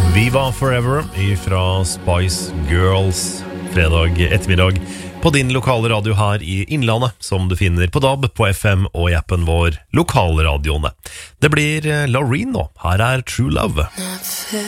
Viva Forever ifra Spice Girls fredag ettermiddag på din lokale radio her i Innlandet, som du finner på DAB, på FM og i appen vår Lokalradioene. Det blir Loreen nå. Her er True Love.